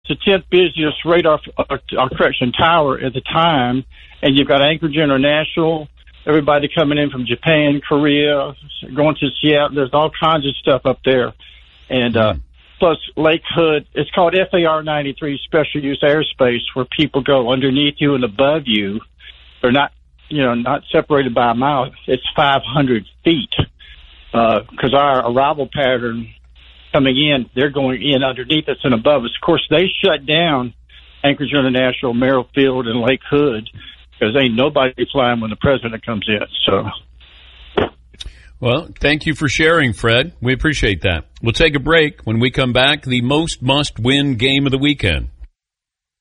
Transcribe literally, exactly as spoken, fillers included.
the tenth busiest radar, uh, uh, correction tower at the time, and you've got Anchorage International, everybody coming in from Japan, Korea, going to Seattle. There's all kinds of stuff up there. And uh, plus Lake Hood, it's called F A R ninety-three, Special Use Airspace, where people go underneath you and above you. They're not, you know, not separated by a mile. It's five hundred feet because uh, our arrival pattern coming in, they're going in underneath us and above us. Of course, they shut down Anchorage International, Merrill Field, and Lake Hood because ain't nobody flying when the president comes in. So, well, thank you for sharing, Fred. We appreciate that. We'll take a break. When we come back, the most must-win game of the weekend.